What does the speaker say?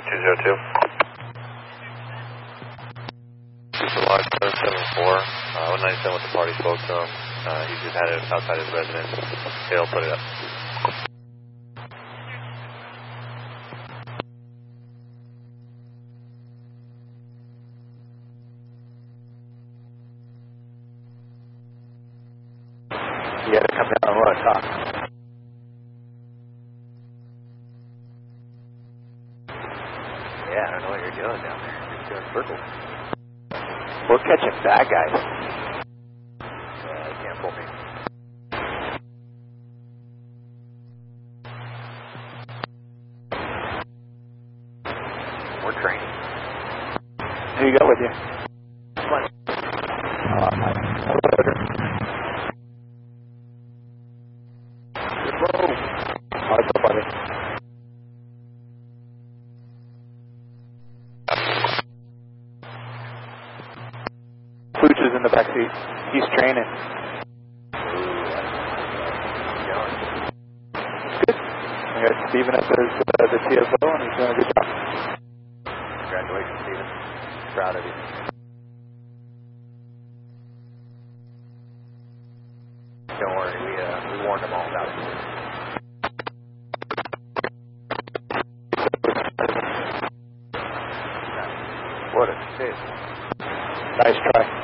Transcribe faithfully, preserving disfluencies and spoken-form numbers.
two zero two. Log seven seven four. Uh, one ninety-seven with the party spoke to him. Uh, he just had it outside his residence. He'll put it up. You gotta come down and let us talk. Yeah, I don't know what you're doing down there. You're doing circles. We're catching bad guys. Yeah, you can't pull me. We're training. Who you got with you? Come on. Uh, How's up, buddy? Pooch is in the back seat. He's training. Good. We got Steven up as uh, the T F O, and he's doing a good job. Congratulations, Steven. Proud of you. Don't worry, we, uh, we warned them all about it. What a shit. Nice try.